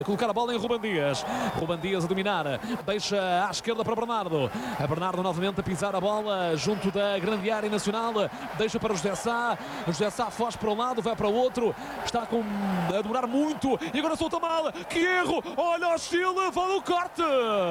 Colocar a bola em Ruben Dias. Ruben Dias a dominar. Deixa à esquerda para Bernardo. A Bernardo novamente a pisar a bola junto da grande área nacional. Deixa para o José Sá. O José Sá foge para um lado, vai para o outro. Está a demorar muito. E agora solta mal. Que erro! Olha o Chile, vale o corte.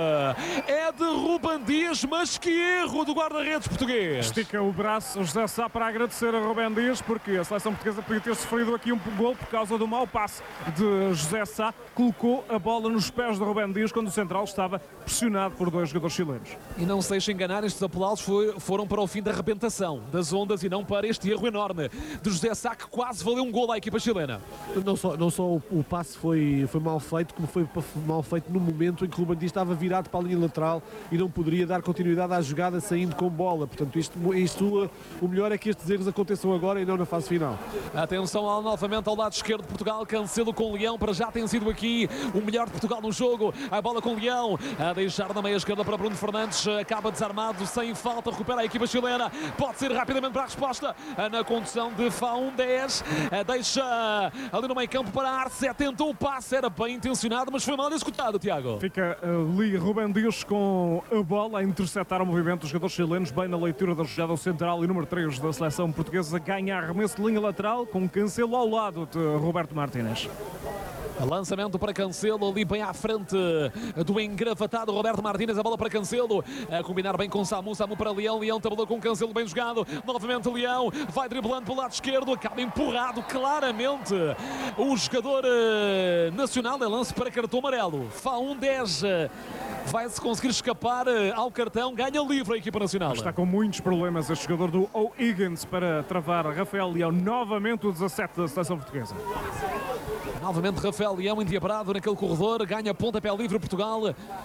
É de Ruben Dias, mas que erro do guarda-redes português. Estica o braço o José Sá para agradecer a Ruben Dias, porque a seleção portuguesa podia ter sofrido aqui um gol por causa do mau passe de José Sá. Colocou a bola nos pés de Ruben Dias quando o central estava pressionado por dois jogadores chilenos. E não se deixe enganar, estes aplausos foram para o fim da arrebentação das ondas e não para este erro enorme de José Sá, que quase valeu um gol à equipa chilena. Não só o passe foi mal feito, como foi mal feito no momento em que Ruben Dias estava virado para a linha lateral e não poderia dar continuidade à jogada saindo com bola. Portanto, o melhor é que estes erros aconteçam agora e não na fase final. Atenção novamente ao lado esquerdo de Portugal, Cancelo com Leão, para já tem sido aqui o melhor de Portugal no jogo. A bola com Leão, a deixar na meia esquerda para Bruno Fernandes, acaba desarmado, sem falta, recupera a equipa chilena, pode ser rapidamente para a resposta, na condução de Faúndez, deixa ali no meio campo para Arce, tentou o passe, era bem intencionado, mas foi mal executado, Tiago. Fica ali Ruben Dias com a bola a interceptar o movimento dos jogadores chilenos, bem na leitura da jogada central, e número 3 da seleção portuguesa ganha arremesso de linha lateral com Cancelo ao lado de Roberto Martínez. Lançamento para Cancelo, ali bem à frente do engravatado Roberto Martínez. A bola para Cancelo, a combinar bem com Samu para Leão. Leão tabelou com Cancelo, bem jogado. Novamente Leão, vai driblando pelo lado esquerdo, acaba empurrado claramente o jogador nacional. É lance para cartão amarelo. Faúndez vai-se conseguir escapar ao cartão, ganha livre a equipa nacional. Está com muitos problemas este jogador do O'Higgins para travar Rafael Leão, novamente o 17 da seleção portuguesa. Novamente Rafael Leão endiabrado naquele corredor, ganha pontapé livre Portugal.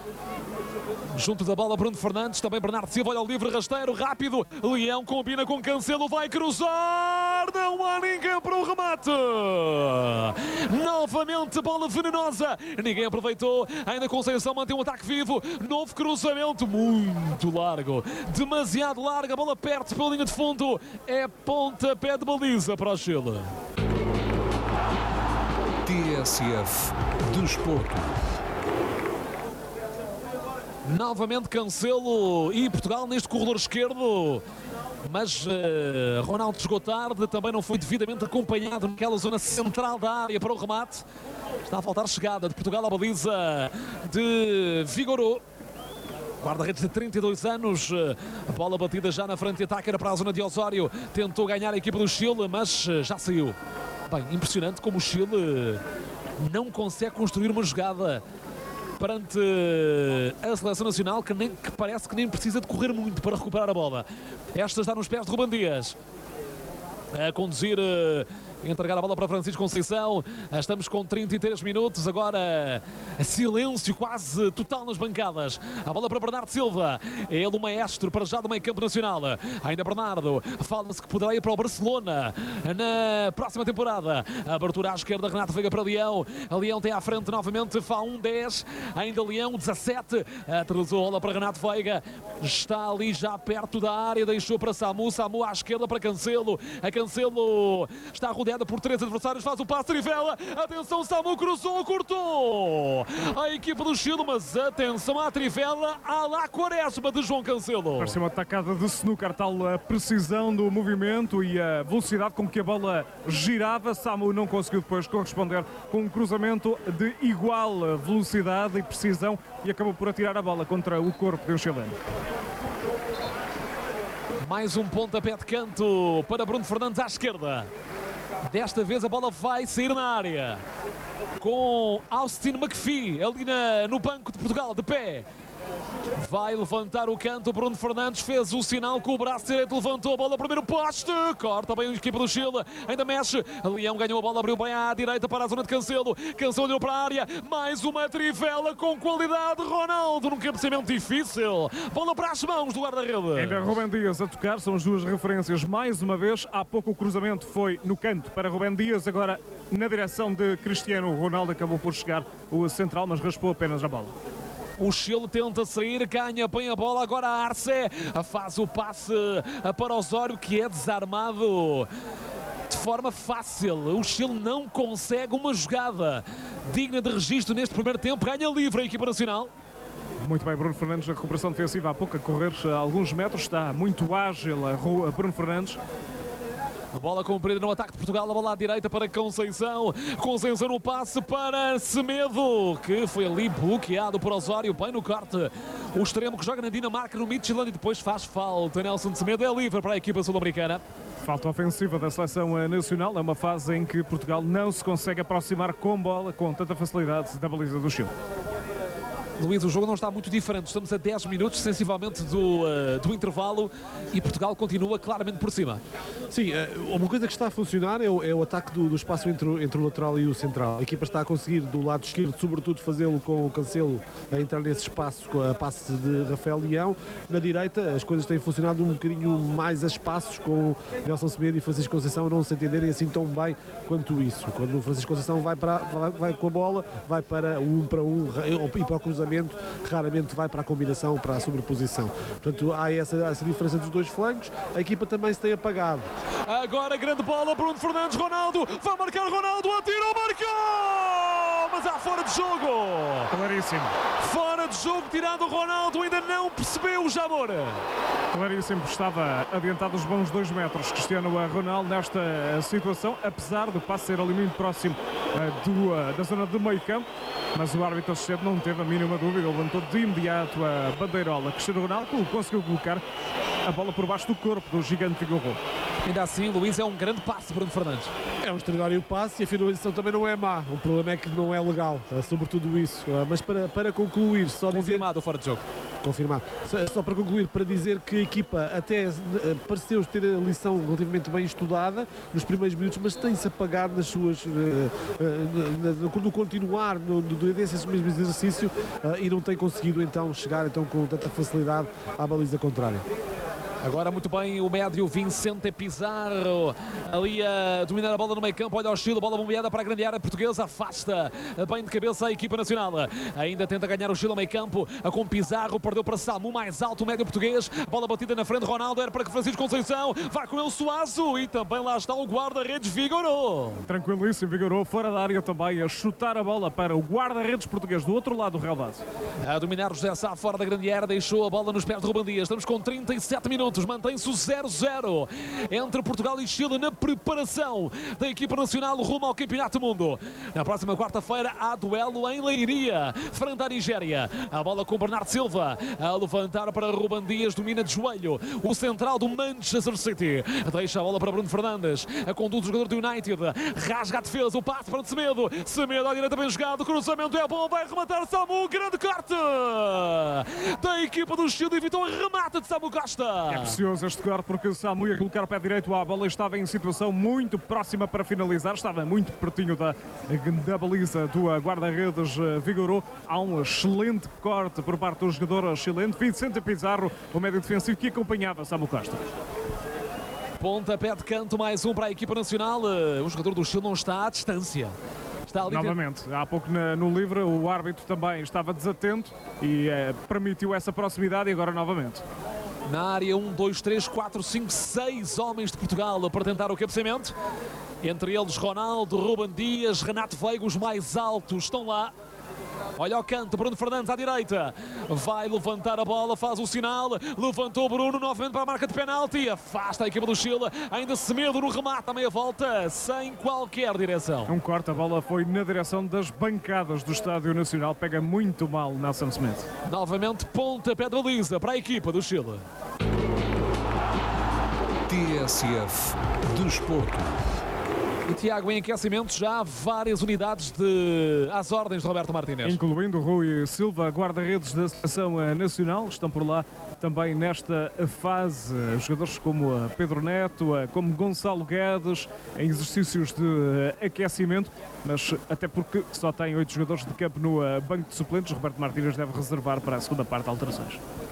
Junto da bola Bruno Fernandes, também Bernardo Silva, olha o livre, rasteiro, rápido. Leão combina com Cancelo, vai cruzar, não há ninguém para o remate. Novamente bola venenosa, ninguém aproveitou, ainda Conceição mantém um ataque vivo, novo cruzamento, muito largo, demasiado largo, a bola perto pela linha de fundo, é pontapé de baliza para o Chile. TSF Desporto. Novamente Cancelo e Portugal neste corredor esquerdo, mas Ronaldo chegou tarde, também não foi devidamente acompanhado naquela zona central da área para o remate. Está a faltar chegada de Portugal à baliza de Vigorô. Guarda-redes de 32 anos, a bola batida já na frente de ataque, era para a zona de Osório, tentou ganhar a equipa do Chile, mas já saiu. Bem, impressionante como o Chile não consegue construir uma jogada perante a seleção nacional, que parece que nem precisa de correr muito para recuperar a bola. Esta está nos pés de Ruben Dias, a conduzir, entregar a bola para Francisco Conceição. Estamos com 33 minutos, agora silêncio quase total nas bancadas. A bola para Bernardo Silva, é ele o maestro para já do meio campo nacional. Ainda Bernardo, fala-se que poderá ir para o Barcelona na próxima temporada. Abertura à esquerda, Renato Veiga para Leão. A Leão tem à frente novamente Faúndez, ainda Leão 17, atrasou a bola para Renato Veiga, está ali já perto da área, deixou para Samu à esquerda para Cancelo. A Cancelo está rodeada por 3 adversários, faz o passe, trivela, atenção, Samu cruzou, cortou a equipa do Chile, mas atenção à trivela, à lá Quaresma de João Cancelo. Parece uma tacada de snooker, tal a precisão do movimento e a velocidade com que a bola girava. Samu não conseguiu depois corresponder com um cruzamento de igual velocidade e precisão e acabou por atirar a bola contra o corpo de um chileno. Mais um pontapé de canto para Bruno Fernandes à esquerda. Desta vez a bola vai sair na área com Austin McPhee ali no banco de Portugal, de pé. Vai levantar o canto, Bruno Fernandes fez o sinal com o braço direito, levantou a bola, primeiro poste, corta bem a equipa do Chile, ainda mexe, Leão ganhou a bola, abriu bem à direita para a zona de Cancelo, Cancelo deu para a área, mais uma trivela com qualidade, Ronaldo num cabeceamento difícil, bola para as mãos do guarda-redes. Ainda Ruben Dias a tocar, são as duas referências mais uma vez. Há pouco o cruzamento foi no canto para Ruben Dias, agora na direção de Cristiano Ronaldo, acabou por chegar o central, mas raspou apenas a bola. O Chile tenta sair, ganha bem a bola, agora a Arce faz o passe para Osório, que é desarmado de forma fácil. O Chile não consegue uma jogada digna de registro neste primeiro tempo. Ganha livre a equipa nacional. Muito bem, Bruno Fernandes na recuperação defensiva há pouco, a correr alguns metros, está muito ágil a Bruno Fernandes. A bola comprida no ataque de Portugal, a bola à direita para Conceição. Conceição no passe para Semedo, que foi ali bloqueado por Osório, bem no corte. O extremo que joga na Dinamarca, no Midtjylland, e depois faz falta. Nelson de Semedo é livre para a equipa sul-americana. Falta ofensiva da seleção nacional, é uma fase em que Portugal não se consegue aproximar com bola com tanta facilidade da baliza do Chile. Luís, o jogo não está muito diferente. Estamos a 10 minutos, sensivelmente, do intervalo, e Portugal continua claramente por cima. Sim, uma coisa que está a funcionar é o ataque do espaço entre o lateral e o central. A equipa está a conseguir, do lado esquerdo, sobretudo, fazê-lo com o Cancelo a entrar nesse espaço com a passe de Rafael Leão. Na direita, as coisas têm funcionado um bocadinho mais a espaços, com Nelson Semedo e Francisco Conceição não se entenderem assim tão bem quanto isso. Quando o Francisco Conceição vai com a bola, vai para o 1 para 1 e para o cruzamento, raramente vai para a combinação, para a sobreposição. Portanto, há essa diferença dos dois flancos. A equipa também se tem apagado. Agora grande bola, Bruno Fernandes, Ronaldo, vai marcar Ronaldo, atirou, marcou! Mas há fora de jogo! Claríssimo. Fora de jogo, tirado o Ronaldo, ainda não percebeu o Jamor. Claríssimo, estava adiantado os bons 2 metros Cristiano Ronaldo nesta situação, apesar do passe ser ali muito próximo da zona do meio campo. Mas o árbitro assistente não teve a mínima dúvida, levantou de imediato a bandeirola. Cristiano Ronaldo conseguiu colocar a bola por baixo do corpo do gigante Figueiredo. Ainda assim, Luís, é um grande passe, Bruno Fernandes. É um extraordinário passe e a finalização também não é má. O problema é que não é legal, sobretudo isso. Mas para concluir, só dizer... Confirmado o fora de jogo. Confirmado. Só para concluir, para dizer que a equipa até pareceu ter a lição relativamente bem estudada nos primeiros minutos, mas tem-se apagado nas suas... no continuar desse mesmo exercício e não tem conseguido então chegar com tanta facilidade à baliza contrária. Agora muito bem o médio Vicente Pizarro ali a dominar a bola no meio campo. Olha o Chile, bola bombeada para a grande área portuguesa, afasta bem de cabeça a equipa nacional. Ainda tenta ganhar o Chile ao meio campo com Pizarro, perdeu para Samu, mais alto o médio português. Bola batida na frente, Ronaldo, era para que Francisco Conceição, vai com ele Suazo e também lá está o guarda-redes Figueiredo. Tranquilíssimo, Figueiredo fora da área também a chutar a bola para o guarda-redes português do outro lado do Real Base. A dominar José Sá fora da grande área, deixou a bola nos pés de Ruben Dias. Estamos com 37 minutos. Mantém-se o 0-0 entre Portugal e Chile na preparação da equipa nacional rumo ao Campeonato do Mundo. Na próxima quarta-feira há duelo em Leiria, frente à Nigéria. A bola com Bernardo Silva a levantar para Ruben Dias, domina de joelho o central do Manchester City. Deixa a bola para Bruno Fernandes, a conduz o jogador do United, rasga a defesa, o passe para Semedo. Semedo à direita bem jogado, o cruzamento é bom, vai rematar Samu, grande corte da equipa do Chile, evitou a remate de Samu Costa. É precioso este corte porque Samu ia colocar o pé direito à bola, estava em situação muito próxima para finalizar, estava muito pertinho da baliza do guarda-redes Figueiredo. Há um excelente corte por parte do jogador chileno Vicente Pizarro, o médio defensivo que acompanhava Samu Costa. Pontapé de canto, mais um para a equipa nacional. O jogador do Chile não está à distância. Está ali novamente, há pouco no livre o árbitro também estava desatento e permitiu essa proximidade e agora novamente. Na área 1, 2, 3, 4, 5, 6 homens de Portugal para tentar o cabeceamento. Entre eles Ronaldo, Ruben Dias, Renato Veiga, os mais altos estão lá. Olha o canto, Bruno Fernandes à direita. Vai levantar a bola, faz o sinal. Levantou Bruno, novamente para a marca de penalti. Afasta a equipa do Chile. Ainda Semedo no remate à meia volta, sem qualquer direção. Um corte, a bola foi na direção das bancadas do Estádio Nacional. Pega muito mal Nelson Smith. Novamente pontapé de baliza para a equipa do Chile. TSF Desporto. E Tiago, em aquecimento já há várias unidades às ordens de Roberto Martínez. Incluindo Rui Silva, guarda-redes da Seleção Nacional. Estão por lá também nesta fase jogadores como Pedro Neto, como Gonçalo Guedes, em exercícios de aquecimento, mas até porque só tem 8 jogadores de campo no banco de suplentes, Roberto Martínez deve reservar para a segunda parte alterações.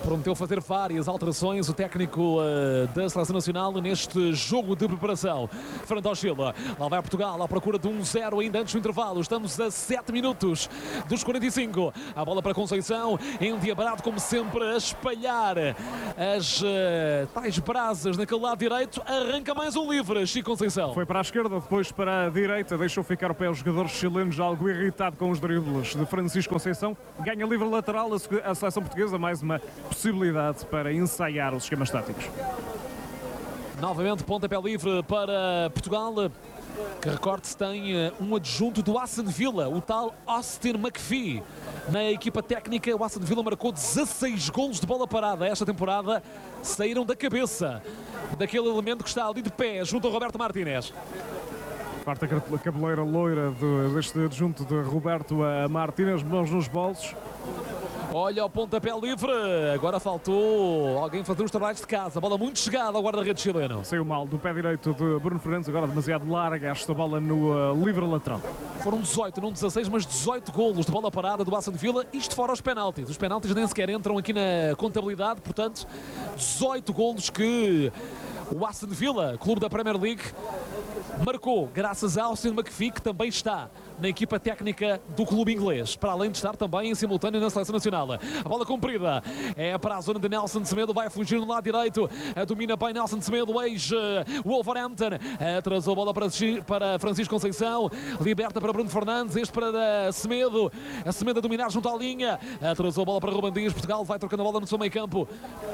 Prometeu fazer várias alterações o técnico da Seleção Nacional neste jogo de preparação. Frente ao Chile, lá vai Portugal à procura de 1-0 ainda antes do intervalo. Estamos a 7 minutos dos 45. A bola para Conceição, endiabrado como sempre a espalhar as tais brasas naquele lado direito. Arranca mais um livre, Chico Conceição. Foi para a esquerda, depois para a direita, deixou ficar o pé os jogadores chilenos, algo irritado com os dribles de Francisco Conceição. Ganha livre lateral a seleção portuguesa, mais uma possibilidade para ensaiar os esquemas táticos. Novamente pontapé livre para Portugal, que recorde-se tem um adjunto do Aston Villa, o tal Austin McPhee. Na equipa técnica, o Aston Villa marcou 16 golos de bola parada esta temporada, saíram da cabeça daquele elemento que está ali de pé, junto ao Roberto Martínez. Parte a cabeleira loira deste adjunto de Roberto Martínez, mãos nos bolsos. Olha o pontapé livre, agora faltou alguém fazer os trabalhos de casa. Bola muito chegada ao guarda-redes chileno. Saiu mal do pé direito de Bruno Fernandes, agora demasiado larga esta bola no livre lateral. Foram 18, não 16, mas 18 golos de bola parada do Aston Villa, isto fora os penaltis. Os penaltis nem sequer entram aqui na contabilidade, portanto, 18 golos que o Aston Villa, clube da Premier League, marcou graças a Austin McPhee, que também está na equipa técnica do clube inglês, para além de estar também em simultâneo na Seleção Nacional. A bola comprida é para a zona de Nelson Semedo, vai fugir no lado direito, domina bem Nelson Semedo, ex-Wolverhampton, atrasou a bola para Francisco Conceição, liberta para Bruno Fernandes, este para Semedo, a Semedo a dominar junto à linha, atrasou a bola para Ruben Dias, Portugal vai trocando a bola no seu meio campo,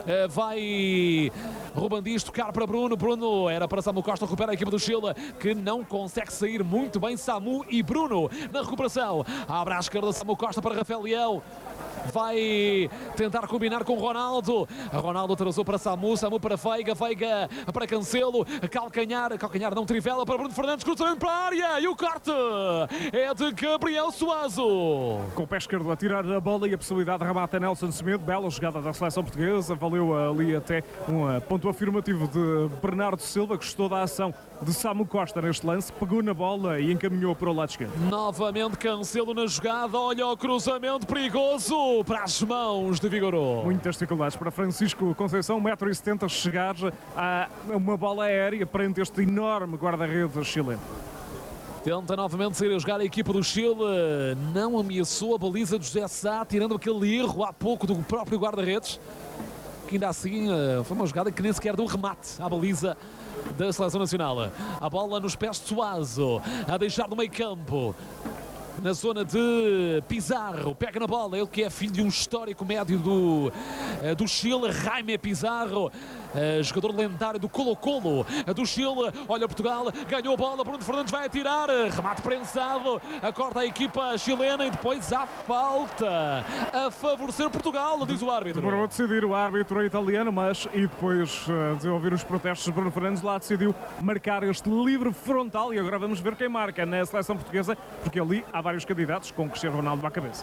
vai Ruben Dias tocar para Bruno era para Samu Costa, recupera a equipa do Chile, que não consegue sair muito bem. Samu e Bruno na recuperação, abre à esquerda Samu Costa para Rafael Leão, vai tentar combinar com Ronaldo. Ronaldo atrasou para Samu para Veiga para Cancelo, calcanhar não, Trivela para Bruno Fernandes, cruzamento para a área e o corte é de Gabriel Suazo. Com o pé esquerdo a tirar a bola e a possibilidade de remate Nelson Semedo, bela jogada da seleção portuguesa, valeu ali até um ponto afirmativo de Bernardo Silva, que gostou da ação de Samu Costa neste lance, pegou na bola e encaminhou para o lado esquerdo. Novamente Cancelo na jogada, olha o cruzamento perigoso para as mãos de Vigorô. Muitas dificuldades para Francisco Conceição, 1,70 m, chegar a uma bola aérea perante este enorme guarda-redes chileno. Tenta novamente sair a jogar a equipa do Chile, não ameaçou a baliza de José Sá, tirando aquele erro há pouco do próprio guarda-redes, que ainda assim foi uma jogada que nem sequer deu remate à baliza da Seleção Nacional. A bola nos pés de Suazo, a deixar no meio campo, na zona de Pizarro, pega na bola, ele que é filho de um histórico médio do Chile, Jaime Pizarro, jogador lendário do Colo-Colo do Chile. Olha Portugal, ganhou a bola, Bruno Fernandes vai atirar, remate prensado, acorda a equipa chilena e depois há falta a favorecer Portugal, diz o árbitro. Demorou a decidir o árbitro italiano, mas e depois de ouvir os protestos de Bruno Fernandes, lá decidiu marcar este livre frontal e agora vamos ver quem marca na seleção portuguesa, porque ali há vários candidatos com Cristiano Ronaldo à cabeça.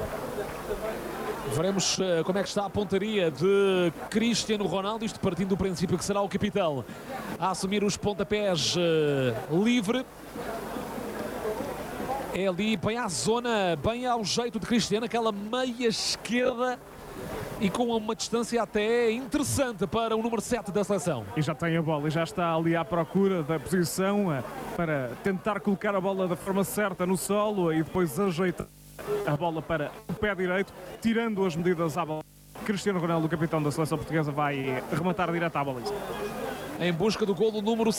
Veremos como é que está a pontaria de Cristiano Ronaldo, isto partindo do princípio que será o capitão a assumir os pontapés livre. É ali bem à zona, bem ao jeito de Cristiano, aquela meia esquerda e com uma distância até interessante para o número 7 da seleção. E já tem a bola e já está ali à procura da posição para tentar colocar a bola da forma certa no solo e depois ajeitar a bola para o pé direito, tirando as medidas à bola. Cristiano Ronaldo, o capitão da seleção portuguesa, vai rematar direto à baliza. Em busca do golo número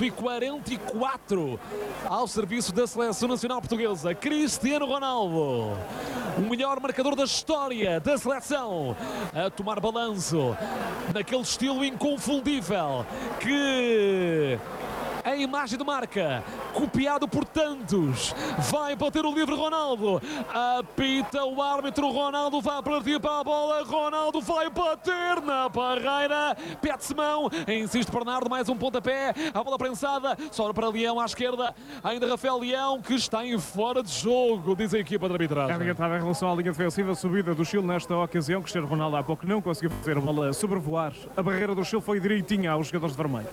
144 ao serviço da Seleção Nacional Portuguesa, Cristiano Ronaldo, o melhor marcador da história da seleção, a tomar balanço naquele estilo inconfundível que a imagem de marca, copiado por tantos, vai bater o livre Ronaldo, apita o árbitro, Ronaldo vai partir para a bola, Ronaldo vai bater na barreira, pede-se mão, insiste Bernardo, mais um pontapé, a bola prensada, sobra para Leão à esquerda, ainda Rafael Leão, que está em fora de jogo, diz a equipa de arbitragem. É adiantada em relação à linha defensiva, a subida do Chile nesta ocasião, Cristiano Ronaldo há pouco não conseguiu fazer a bola sobrevoar, a barreira do Chile foi direitinha aos jogadores de vermelho.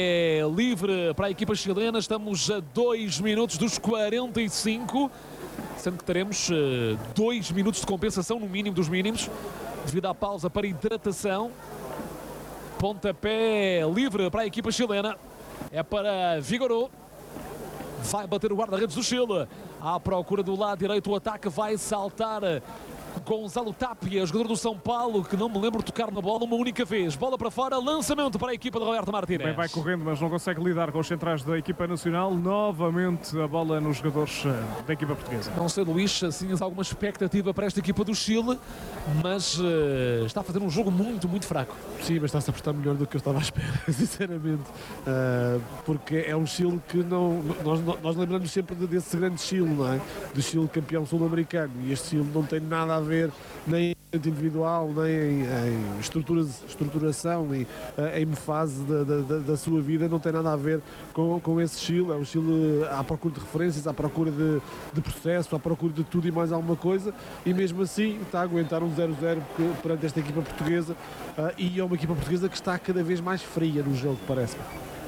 Pontapé livre para a equipa chilena, estamos a 2 minutos dos 45. sendo que teremos 2 minutos de compensação, no mínimo dos mínimos, devido à pausa para hidratação. Pontapé livre para a equipa chilena, é para Vigorô, vai bater o guarda-redes do Chile, à procura do lado direito, o ataque vai saltar Gonzalo Tapia, jogador do São Paulo, que não me lembro de tocar na bola uma única vez. Bola para fora, lançamento para a equipa de Roberto Martínez. Bem, vai correndo, mas não consegue lidar com os centrais da equipa nacional. Novamente a bola nos jogadores da equipa portuguesa. Não sei, Luís, se tinhas alguma expectativa para esta equipa do Chile, mas está a fazer um jogo muito, muito fraco. Sim, mas está-se a portar melhor do que eu estava à espera, sinceramente. Porque é um Chile que não... Nós lembramos sempre desse grande Chile, não é? Do Chile campeão sul-americano. E este Chile não tem nada a ver nem em individual, nem em estruturação e em fase da sua vida, não tem nada a ver com esse Chile. É um Chile à procura de referências, à procura de processo, à procura de tudo e mais alguma coisa, e mesmo assim está a aguentar um 0-0 perante esta equipa portuguesa, e é uma equipa portuguesa que está cada vez mais fria no jogo, parece-me.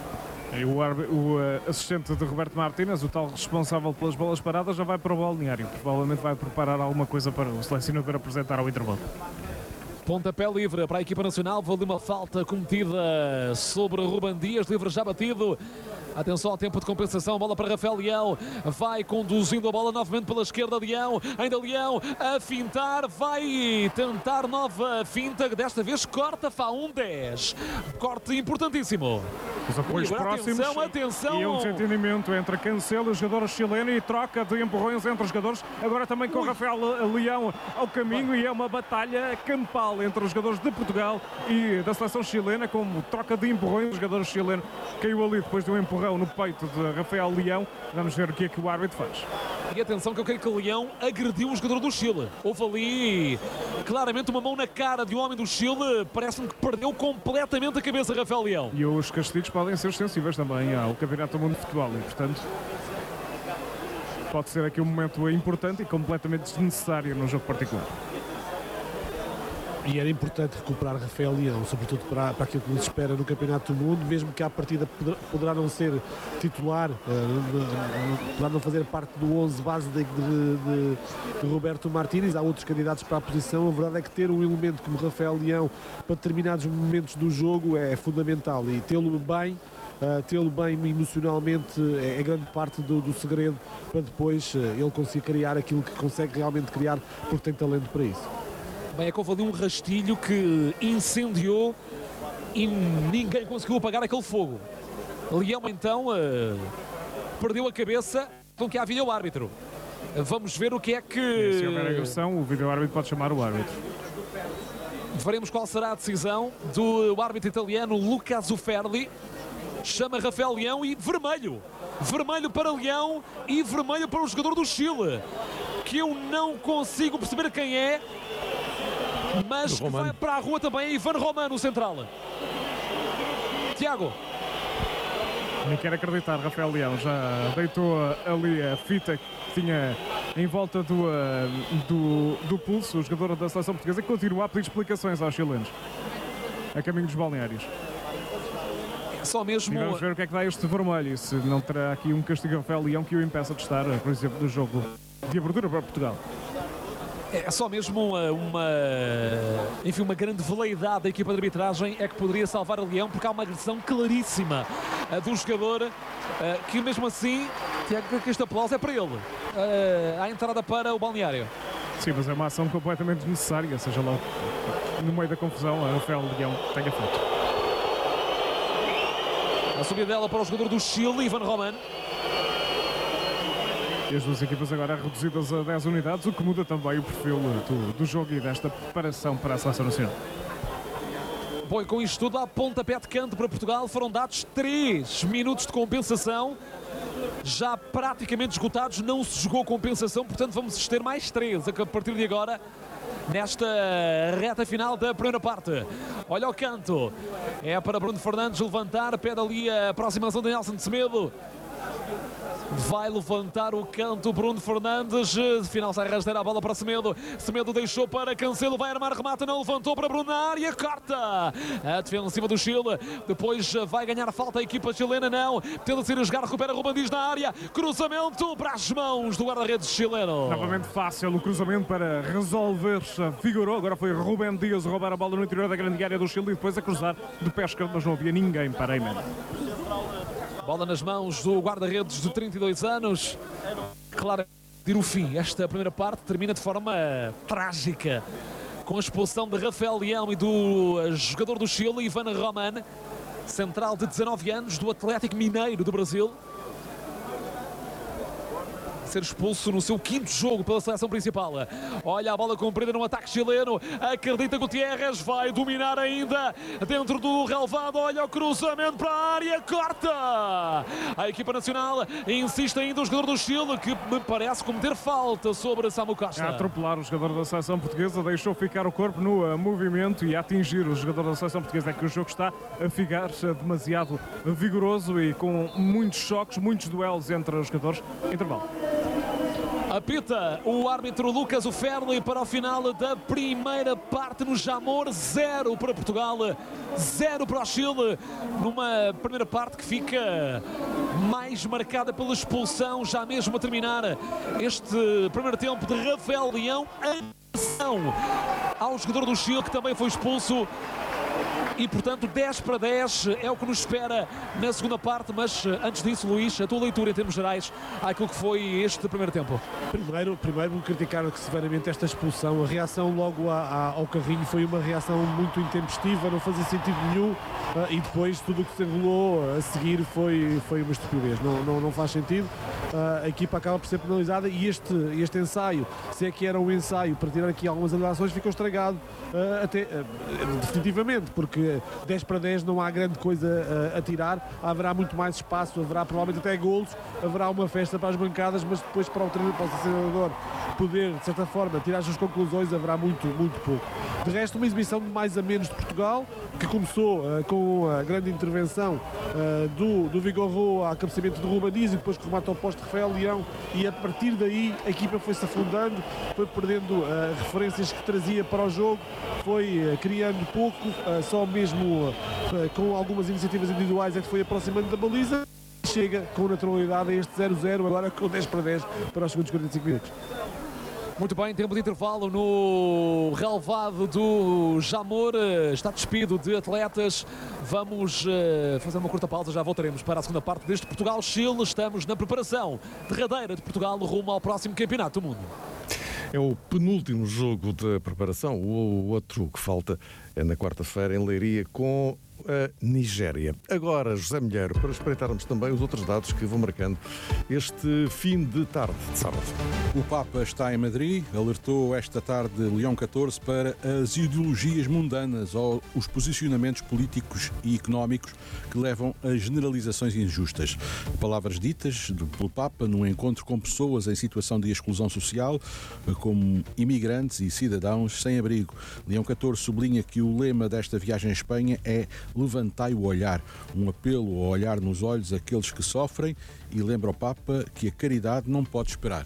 E o assistente de Roberto Martínez, o tal responsável pelas bolas paradas, já vai para o balneário. Provavelmente vai preparar alguma coisa para o selecionador apresentar ao intervalo. Pontapé livre para a equipa nacional. Vou ali uma falta cometida sobre Ruben Dias, livre já batido. Atenção ao tempo de compensação, bola para Rafael Leão, vai conduzindo a bola novamente pela esquerda, Leão, ainda Leão a fintar, vai tentar nova finta, desta vez corta Faúndez, corte importantíssimo. Os apoios próximos, atenção. E um desentendimento entre Cancelo e o jogador chileno, e troca de empurrões entre os jogadores, agora também com Rafael Leão ao caminho, e é uma batalha campal entre os jogadores de Portugal e da seleção chilena, como troca de empurrões. O jogador chileno caiu ali depois de um empurrão no peito de Rafael Leão. Vamos ver o que é que o árbitro faz. E atenção que eu creio que o Leão agrediu um jogador do Chile. Houve ali claramente uma mão na cara de um homem do Chile. Parece-me que perdeu completamente a cabeça Rafael Leão. E os castigos podem ser sensíveis também ao Campeonato do Mundo de Futebol, e portanto pode ser aqui um momento importante e completamente desnecessário no jogo particular. E era importante recuperar Rafael Leão, sobretudo para aquilo que nos espera no Campeonato do Mundo, mesmo que à partida poderá não ser titular, poderá não fazer parte do 11 base de Roberto Martínez. Há outros candidatos para a posição. A verdade é que ter um elemento como Rafael Leão para determinados momentos do jogo é fundamental, e tê-lo bem emocionalmente é grande parte do segredo para depois ele conseguir criar aquilo que consegue realmente criar, porque tem talento para isso. Bem, é que houve ali um rastilho que incendiou e ninguém conseguiu apagar aquele fogo. Leão então perdeu a cabeça, com que havia o árbitro. Vamos ver o que é que... Se houver agressão, o vídeo-árbitro pode chamar o árbitro. Veremos qual será a decisão do árbitro italiano Luca Zuferli. Chama Rafael Leão e vermelho. Vermelho para Leão e vermelho para o jogador do Chile, que eu não consigo perceber quem é, mas que vai para a rua também é Ivan Romano, central. Tiago. Nem quero acreditar, Rafael Leão já deitou ali a fita que tinha em volta do pulso, o jogador da seleção portuguesa, que continua a pedir explicações aos chilenos a caminho dos balneários. Só mesmo... E vamos ver o que é que dá este vermelho, se não terá aqui um castigo a Rafael Leão que o impeça de estar, por exemplo, do jogo de abertura para Portugal. É só mesmo uma grande veleidade da equipa de arbitragem é que poderia salvar a Leão, porque há uma agressão claríssima do jogador, que mesmo assim, Tiago, que este aplauso é para ele, à entrada para o balneário. Sim, mas é uma ação completamente desnecessária, seja lá no meio da confusão a Rafael Leão tenha feito. A subida dela para o jogador do Chile, Ivan Romano. E as duas equipas agora reduzidas a 10 unidades, o que muda também o perfil do jogo e desta preparação para a seleção nacional. Bom, e com isto tudo, há pontapé de canto para Portugal. Foram dados 3 minutos de compensação, já praticamente esgotados. Não se jogou compensação, portanto vamos ter mais 3 a partir de agora, nesta reta final da primeira parte. Olha o canto, é para Bruno Fernandes levantar, pede ali a aproximação de Nelson de Semedo. vai levantar o canto Bruno Fernandes, final sai rasteira a bola para Semedo, Semedo deixou para Cancelo, vai armar, remata, não levantou para Bruno na área, corta a defensiva do Chile, depois vai ganhar falta a equipa chilena, não, tenta sair a jogar, recupera Ruben Dias na área, cruzamento para as mãos do guarda-redes chileno. Novamente fácil o cruzamento para resolver Figueiredo, agora foi Ruben Dias roubar a bola no interior da grande área do Chile e depois a cruzar de pé esquerdo, mas não havia ninguém para Eimer. Bola nas mãos do guarda-redes de 32 anos. Claro, ir o fim. Esta primeira parte termina de forma trágica, com a expulsão de Rafael Leão e do jogador do Chile, Ivan Roman, central de 19 anos, do Atlético Mineiro do Brasil. Ser expulso no seu 5º jogo pela seleção principal. Olha a bola comprida no ataque chileno, acredita Gutiérrez, vai dominar ainda dentro do relvado, olha o cruzamento para a área, corta a equipa nacional, insiste ainda o jogador do Chile, que me parece cometer falta sobre Samu Costa. A atropelar o jogador da seleção portuguesa, deixou ficar o corpo no movimento e a atingir o jogador da seleção portuguesa. É que o jogo está a ficar demasiado vigoroso e com muitos choques, muitos duelos entre os jogadores. Intervalo. Apita o árbitro Lucas Oferli para o final da primeira parte no Jamor. 0 para Portugal, 0 para o Chile, numa primeira parte que fica mais marcada pela expulsão, já mesmo a terminar este primeiro tempo, de Rafael Leão. Atenção ao jogador do Chile, que também foi expulso. E, portanto, 10-10 é o que nos espera na segunda parte. Mas, antes disso, Luís, a tua leitura em termos gerais àquilo que foi este primeiro tempo. Primeiro vou criticar severamente esta expulsão. A reação logo ao carrinho foi uma reação muito intempestiva, não fazia sentido nenhum. E depois tudo o que se enrolou a seguir foi uma estupidez. Não faz sentido. A equipa acaba por ser penalizada e este ensaio, se é que era um ensaio para tirar aqui algumas anotações, ficou estragado definitivamente, porque 10-10 não há grande coisa a tirar. Haverá muito mais espaço, haverá provavelmente até golos, haverá uma festa para as bancadas, mas depois para o treinador poder, de certa forma, tirar as suas conclusões, haverá muito pouco. De resto, uma exibição de mais a menos de Portugal, que começou com a grande intervenção do Vigorro a cabeceamento de Ruben Dias e depois com o remate ao poste de Rafael Leão, e a partir daí a equipa foi-se afundando, foi perdendo referências que trazia para o jogo, foi criando pouco, só mesmo com algumas iniciativas individuais é que foi aproximando da baliza. Chega com naturalidade a este 0-0, agora com 10-10 para os segundos 45 minutos. Muito bem, tempo de intervalo no relvado do Jamor. Está despido de atletas. Vamos fazer uma curta pausa, já voltaremos para a segunda parte deste Portugal-Chile. Estamos na preparação derradeira de Portugal rumo ao próximo Campeonato do Mundo. É o penúltimo jogo de preparação. O outro que falta é na quarta-feira em Leiria com a Nigéria. Agora, José Milheiro, para espreitarmos também os outros dados que vão marcando este fim de tarde de sábado. O Papa está em Madrid, alertou esta tarde Leão XIV para as ideologias mundanas ou os posicionamentos políticos e económicos que levam a generalizações injustas. Palavras ditas pelo Papa num encontro com pessoas em situação de exclusão social, como imigrantes e cidadãos sem abrigo. Leão XIV sublinha que o lema desta viagem à Espanha é "Levantai o olhar", um apelo a olhar nos olhos aqueles que sofrem, e lembra ao Papa que a caridade não pode esperar.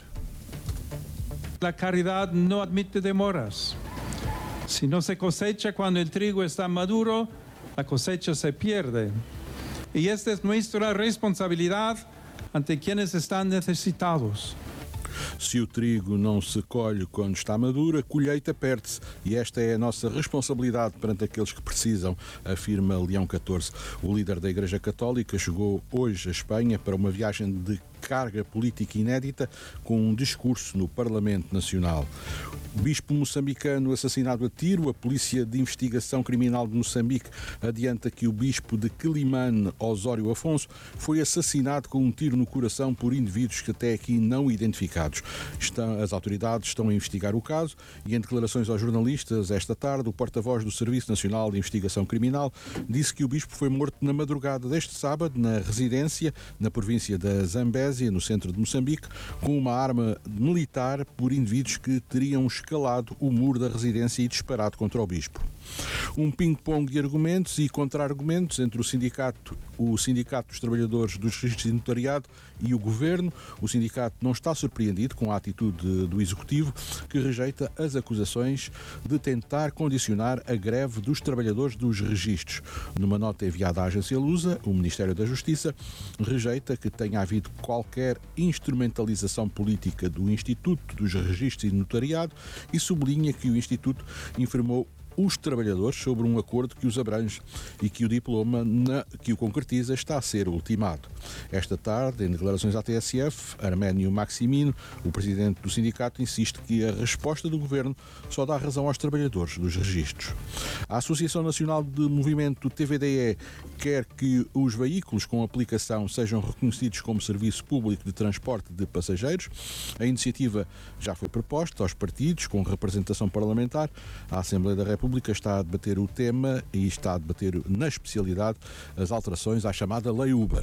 La caridad no admite demoras. Si no se cosecha cuando el trigo está maduro, la cosecha se pierde. Y esta es nuestra responsabilidad ante quienes están necesitados. Se o trigo não se colhe quando está maduro, a colheita perde-se, e esta é a nossa responsabilidade perante aqueles que precisam, afirma Leão XIV. O líder da Igreja Católica chegou hoje à Espanha para uma viagem de carga política inédita, com um discurso no Parlamento Nacional. O bispo moçambicano assassinado a tiro. A Polícia de Investigação Criminal de Moçambique adianta que o bispo de Quelimane, Osório Afonso, foi assassinado com um tiro no coração por indivíduos que até aqui não identificados. As autoridades estão a investigar o caso e, em declarações aos jornalistas esta tarde, o porta-voz do Serviço Nacional de Investigação Criminal disse que o bispo foi morto na madrugada deste sábado na residência na província da Zambésia, no centro de Moçambique, com uma arma militar por indivíduos que teriam escalado o muro da residência e disparado contra o bispo. Um ping-pong de argumentos e contra-argumentos entre o sindicato o Sindicato dos Trabalhadores dos Registros de Notariado e o Governo. O sindicato não está surpreendido com a atitude do Executivo, que rejeita as acusações de tentar condicionar a greve dos trabalhadores dos registros. Numa nota enviada à agência Lusa, o Ministério da Justiça rejeita que tenha havido qualquer instrumentalização política do Instituto dos Registros e Notariado e sublinha que o Instituto informou os trabalhadores sobre um acordo que os abrange e que o diploma que o concretiza está a ser ultimado. Esta tarde, em declarações à TSF, Arménio Maximino, o presidente do sindicato, insiste que a resposta do governo só dá razão aos trabalhadores dos registros. A Associação Nacional de Movimento TVDE quer que os veículos com aplicação sejam reconhecidos como serviço público de transporte de passageiros. A iniciativa já foi proposta aos partidos com representação parlamentar. A Assembleia da República está a debater o tema e está a debater na especialidade as alterações à chamada Lei Uber.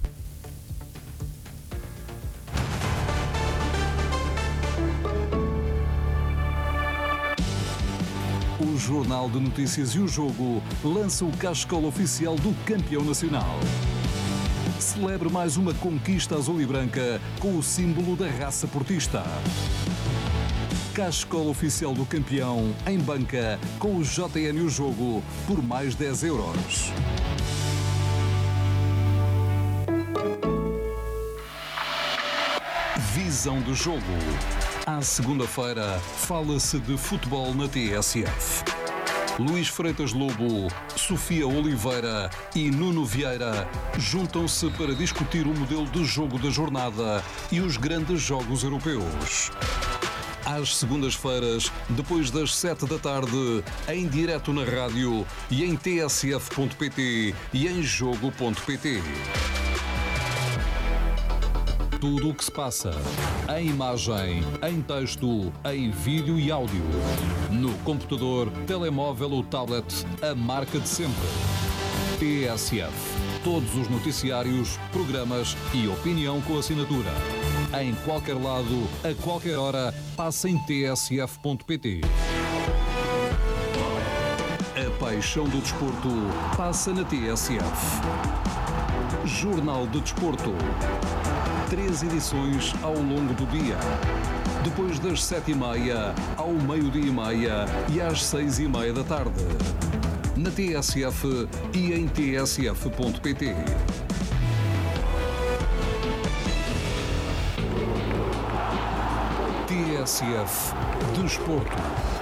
O Jornal de Notícias e o Jogo lança o cachecol oficial do campeão nacional. Celebre mais uma conquista azul e branca com o símbolo da raça portista. Cachecol oficial do campeão em banca com o JN e o Jogo por mais 10 euros. Visão do jogo. À segunda-feira, fala-se de futebol na TSF. Luís Freitas Lobo, Sofia Oliveira e Nuno Vieira juntam-se para discutir o modelo de jogo da jornada e os grandes jogos europeus. Às segundas-feiras, depois das 7 da tarde, em direto na rádio e em tsf.pt e em jogo.pt. Tudo o que se passa, em imagem, em texto, em vídeo e áudio. No computador, telemóvel ou tablet, a marca de sempre. TSF. Todos os noticiários, programas e opinião com assinatura. Em qualquer lado, a qualquer hora, passa em tsf.pt. A paixão do desporto passa na TSF. Jornal de Desporto. 3 edições ao longo do dia. Depois das 7h30, ao meio-dia-e-meia e às 6h30 da tarde. Na TSF e em tsf.pt. TSF Desporto.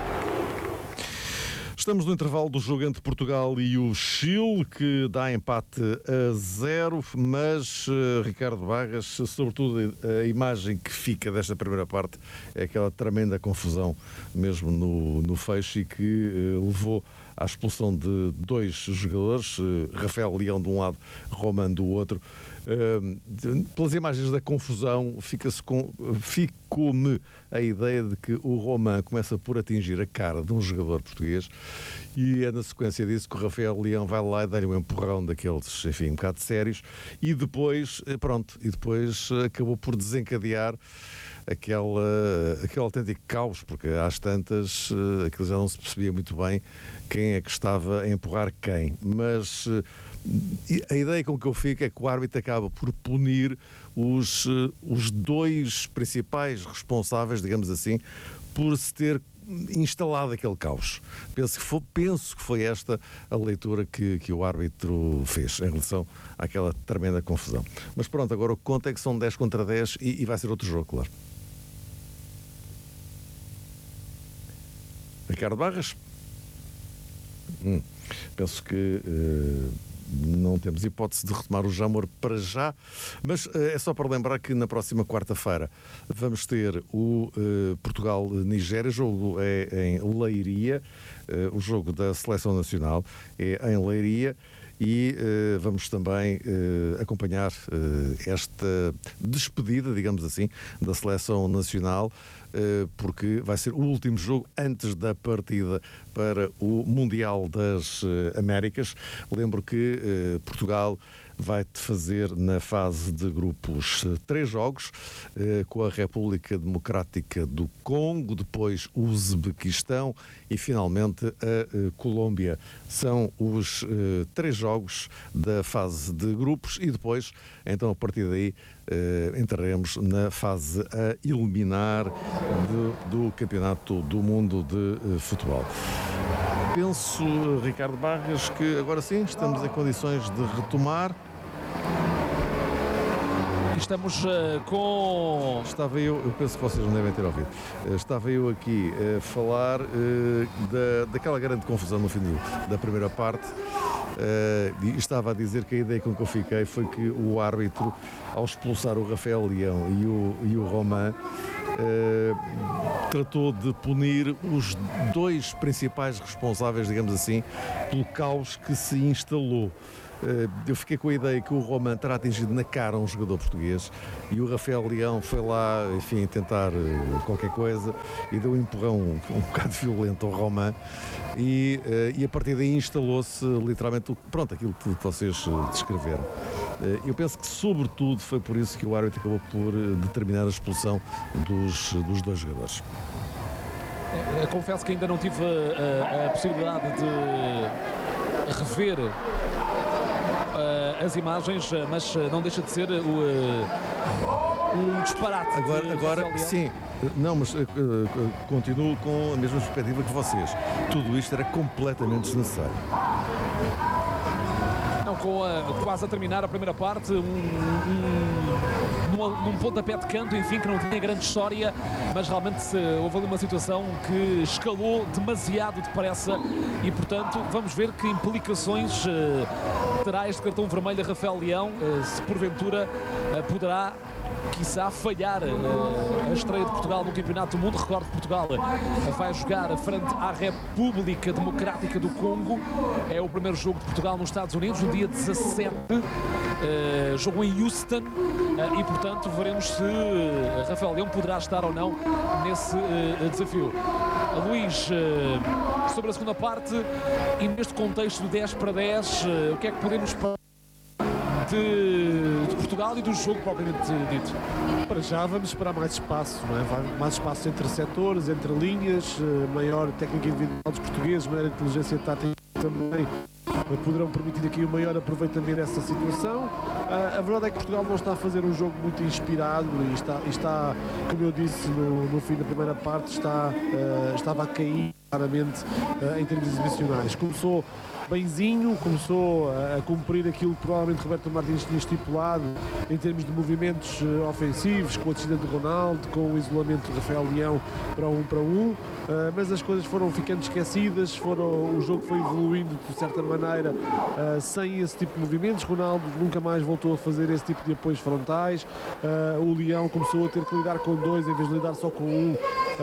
Estamos no intervalo do jogo entre Portugal e o Chile, que dá empate a 0, mas Ricardo Barras, sobretudo a imagem que fica desta primeira parte é aquela tremenda confusão mesmo no fecho e que levou à expulsão de 2 jogadores, Rafael Leão de um lado, Roman do outro. Pelas imagens da confusão, ficou-me a ideia de que o Roman começa por atingir a cara de um jogador português e é na sequência disso que o Rafael Leão vai lá e dá-lhe um empurrão daqueles, enfim, um bocado sérios e depois acabou por desencadear aquele autêntico caos, porque às tantas aquilo já não se percebia muito bem quem é que estava a empurrar quem, mas a ideia com que eu fico é que o árbitro acaba por punir os 2 principais responsáveis, digamos assim, por se ter instalado aquele caos. Penso que foi esta a leitura que o árbitro fez em relação àquela tremenda confusão. Mas pronto, agora o que conta é que são 10 contra 10 e vai ser outro jogo, claro. Ricardo Barras? Penso que não temos hipótese de retomar o Jamor para já, mas é só para lembrar que na próxima quarta-feira vamos ter o Portugal-Nigéria, o jogo é em Leiria, o jogo da Seleção Nacional é em Leiria e vamos também acompanhar esta despedida, digamos assim, da Seleção Nacional, porque vai ser o último jogo antes da partida para o Mundial das Américas. Lembro que Portugal vai-te fazer na fase de grupos 3 jogos, com a República Democrática do Congo, depois o Uzbequistão e finalmente a Colômbia. São os 3 jogos da fase de grupos e depois, então a partir daí, entraremos na fase a eliminar do Campeonato do Mundo de Futebol. Penso, Ricardo Barras, que agora sim estamos em condições de retomar. Estamos com... Estava eu penso que vocês não devem ter ouvido. Estava eu aqui a falar daquela grande confusão no fim da primeira parte. E estava a dizer que a ideia com que eu fiquei foi que o árbitro, ao expulsar o Rafael Leão e o Romain, tratou de punir os 2 principais responsáveis, digamos assim, pelo caos que se instalou. Eu fiquei com a ideia que o Romain terá atingido na cara um jogador português e o Rafael Leão foi lá, enfim, tentar qualquer coisa e deu um empurrão um bocado violento ao Romain e a partir daí instalou-se literalmente aquilo que vocês descreveram. Eu penso que, sobretudo, foi por isso que o árbitro acabou por determinar a expulsão dos 2 jogadores. Confesso que ainda não tive a possibilidade de rever as imagens, mas não deixa de ser um disparate. Agora sim, não, mas continuo com a mesma perspectiva que vocês. Tudo isto era completamente desnecessário. Não, quase a terminar a primeira parte, num pontapé de canto, enfim, que não tinha grande história, mas realmente houve ali uma situação que escalou demasiado depressa e, portanto, vamos ver que implicações terá este cartão vermelho a Rafael Leão, se porventura poderá, quiçá, falhar a estreia de Portugal no Campeonato do Mundo. Recordo que Portugal vai jogar frente à República Democrática do Congo. É o primeiro jogo de Portugal nos Estados Unidos, no dia 17. Jogo em Houston e, portanto, veremos se Rafael Leão poderá estar ou não nesse desafio. Luís, sobre a segunda parte e neste contexto de 10-10, o que é que podemos esperar de Portugal e do jogo propriamente dito? Para já vamos esperar mais espaço, não é? Mais espaço entre setores, entre linhas, maior técnica individual dos portugueses, maior inteligência tática também poderão permitir aqui o maior aproveitamento dessa situação. A verdade é que Portugal não está a fazer um jogo muito inspirado e está, como eu disse no fim da primeira parte, estava a cair claramente em termos exibicionais. Começou benzinho, começou a cumprir aquilo que provavelmente Roberto Martins tinha estipulado em termos de movimentos ofensivos, com a descida de Ronaldo, com o isolamento de Rafael Leão para 1-1, mas as coisas foram ficando esquecidas, o jogo foi evoluindo de certa maneira sem esse tipo de movimentos. Ronaldo nunca mais voltou a fazer esse tipo de apoios frontais, o Leão começou a ter que lidar com 2 em vez de lidar só com 1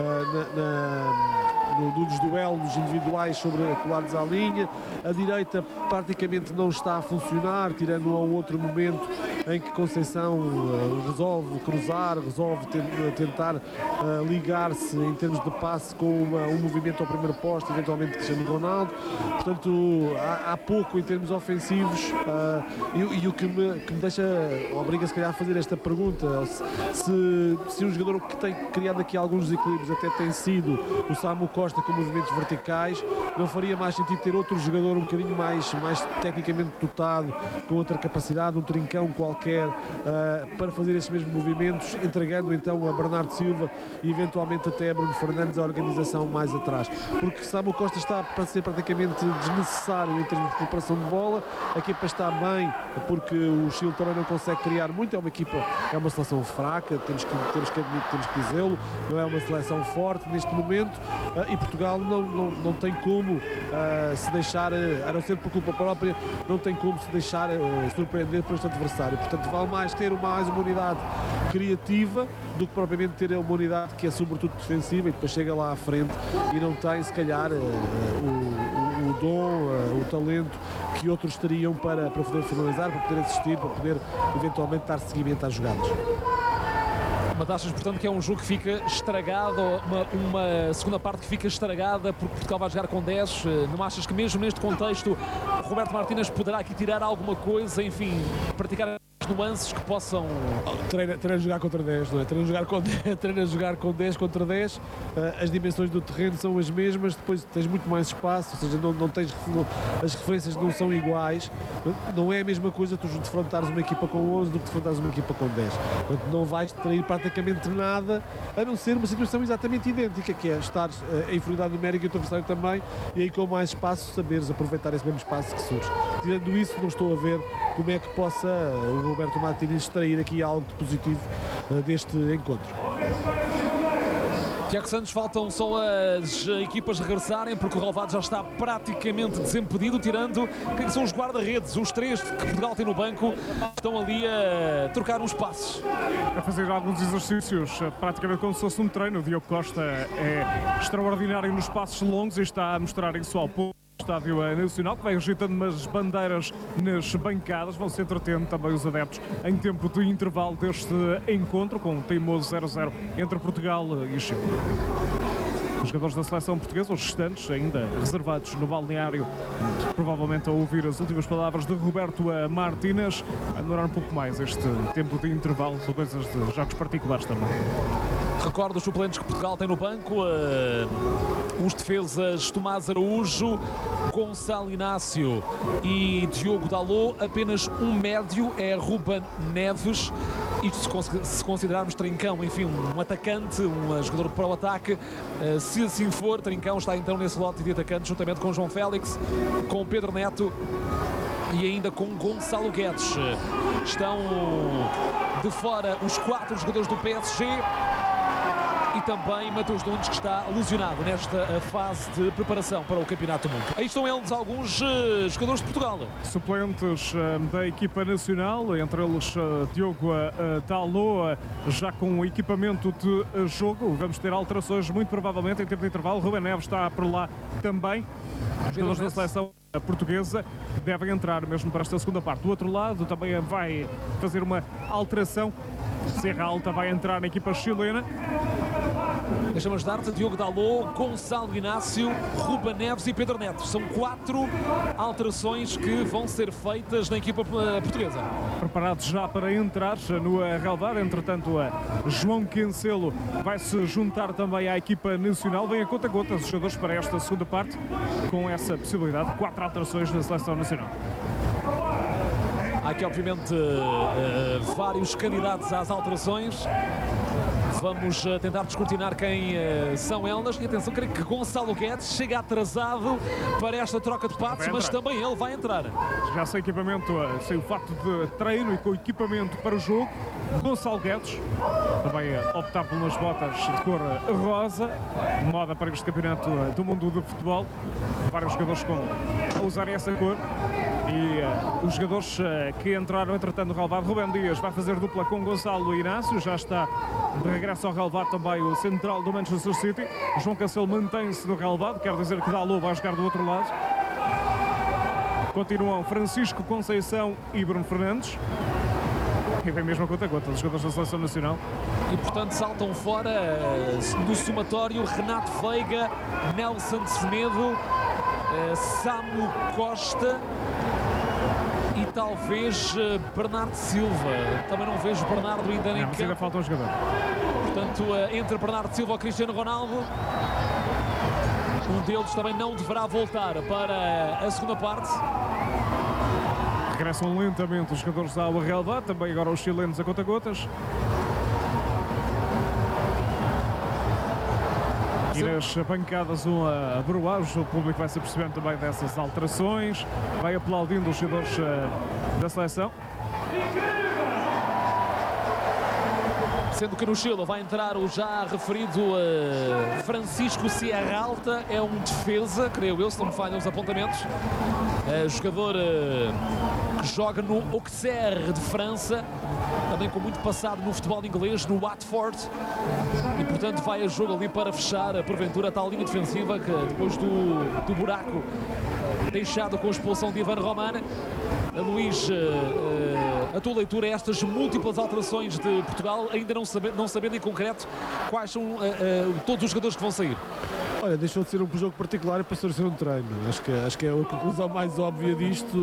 dos duelos individuais sobre colados à linha. A direita praticamente não está a funcionar, tirando um ou outro momento em que Conceição resolve cruzar, resolve tentar ligar-se em termos de passe com um movimento ao primeiro posto, eventualmente Cristiano Ronaldo. Portanto, há pouco em termos ofensivos e o que me deixa, obriga se calhar a fazer esta pergunta, se um jogador que tem criado aqui alguns desequilíbrios até tem sido o Samu Costa com movimentos verticais, não faria mais sentido ter outro jogador um bocadinho mais tecnicamente dotado, com outra capacidade, um trincão qualquer, para fazer esses mesmos movimentos, entregando então a Bernardo Silva e eventualmente até a Bruno Fernandes a organização mais atrás, porque Samu Costa está para ser praticamente desnecessário em termos de recuperação de bola. A equipa está bem porque o Chile também não consegue criar muito, é uma seleção fraca, temos que admitir, temos que dizê-lo, não é uma seleção forte neste momento, e Portugal não tem como se deixar, a não ser por culpa própria, não tem como se deixar surpreender por este adversário. Portanto, vale mais ter mais uma unidade criativa do que propriamente ter uma unidade que é sobretudo defensiva e depois chega lá à frente e não tem, se calhar, o dom, o talento que outros teriam para poder finalizar, para poder assistir, para poder eventualmente dar seguimento às jogadas. Mas achas, portanto, que é um jogo que fica estragado, uma segunda parte que fica estragada porque Portugal vai jogar com 10? Não achas que mesmo neste contexto o Roberto Martínez poderá aqui tirar alguma coisa, enfim, praticar nuances que possam... Treina a jogar contra 10, não é? Treina a jogar com 10 contra 10, as dimensões do terreno são as mesmas, depois tens muito mais espaço, ou seja, as referências não são iguais, não é a mesma coisa tu defrontares uma equipa com 11 do que defrontares uma equipa com 10. Portanto, não vais trair praticamente nada, a não ser uma situação exatamente idêntica, que é estar em inferioridade numérica e o teu adversário também, e aí com mais espaço saberes aproveitar esse mesmo espaço que surge. Tirando isso, não estou a ver como é que possa o Roberto Martínez extrair aqui algo de positivo deste encontro. Tiago Santos, faltam só as equipas regressarem, porque o relvado já está praticamente desimpedido, tirando quem são os guarda-redes, os 3 que Portugal tem no banco, estão ali a trocar uns passos. A fazer alguns exercícios, praticamente como se fosse um treino. O Diogo Costa é extraordinário nos passos longos e está a mostrar isso ao povo. Estádio Nacional, que vai agitando umas bandeiras nas bancadas, vão se entretendo também os adeptos em tempo de intervalo deste encontro, com um teimoso 0-0 entre Portugal e Chile. Os jogadores da seleção portuguesa, os restantes ainda reservados no balneário, provavelmente a ouvir as últimas palavras de Roberto Martínez, vai demorar um pouco mais este tempo de intervalo, são coisas de jogos particulares também. Recordo os suplentes que Portugal tem no banco, os defesas Tomás Araújo, Gonçalo Inácio e Diogo Dalot, apenas um médio é Ruben Neves, isto se considerarmos Trincão, enfim, um atacante, um jogador para o ataque. Se assim for, Trincão está então nesse lote de atacantes, juntamente com João Félix, com Pedro Neto e ainda com Gonçalo Guedes. Estão de fora os 4 jogadores do PSG e também Mateus Nunes, que está lesionado nesta fase de preparação para o Campeonato do Mundo. Aí estão eles, alguns jogadores de Portugal. Suplentes da equipa nacional, entre eles Diogo Dalot, já com o equipamento de jogo. Vamos ter alterações muito provavelmente em tempo de intervalo. Ruben Neves está por lá também. Os jogadores da seleção portuguesa devem entrar mesmo para esta segunda parte. Do outro lado também vai fazer uma alteração. Serra Alta vai entrar na equipa chilena. Deixa-me ajudar-te: Diogo Dalot, Gonçalo Inácio, Ruben Neves e Pedro Neto. São 4 alterações que vão ser feitas na equipa portuguesa. Preparados já para entrar no relvado. Entretanto, João Cancelo vai se juntar também à equipa nacional. Vem a conta-gotas os jogadores para esta segunda parte, com essa possibilidade de 4 alterações na seleção nacional. Há aqui, obviamente, vários candidatos às alterações. Vamos tentar descortinar quem são elas. E atenção, creio que Gonçalo Guedes chega atrasado para esta troca de passos, mas também ele vai entrar. Já sem equipamento, sem o facto de treino e com equipamento para o jogo, Gonçalo Guedes também optar por umas botas de cor rosa, moda para este campeonato do mundo de futebol. Vários jogadores a usarem essa cor. E os jogadores que entraram, entretanto, no relvado, Rubem Dias vai fazer dupla com Gonçalo Inácio. Já está de regresso ao relvado também o central do Manchester City. João Cancelo mantém-se no relvado, quer dizer que Dalot vai jogar do outro lado. Continuam Francisco Conceição e Bruno Fernandes. E vem mesmo a conta-gota dos jogadores da Seleção Nacional. E, portanto, saltam fora do somatório Renato Veiga, Nelson Semedo, Samu Costa e talvez Bernardo Silva. Também não vejo Bernardo ainda em campo. Ainda falta um jogador. Portanto, entre Bernardo Silva e Cristiano Ronaldo, um deles também não deverá voltar para a segunda parte. Regressam lentamente os jogadores ao relvado, também agora os chilenos a conta-gotas. E nas bancadas a broar, o público vai se percebendo também dessas alterações, vai aplaudindo os jogadores da seleção. Sendo que no Chile vai entrar o já referido Francisco Serra Alta, é um defesa, creio eu, se não me falham os apontamentos. Jogador que joga no Auxerre de França, também com muito passado no futebol inglês, no Watford, e portanto vai a jogo ali para fechar, porventura, a tal linha defensiva que depois do buraco deixado com a expulsão de Ivan Roman. Luís a tua leitura a estas múltiplas alterações de Portugal, ainda não sabendo em concreto quais são todos os jogadores que vão sair? Olha, deixou de ser um jogo particular e passou a ser um treino. Acho que é a conclusão mais óbvia disto.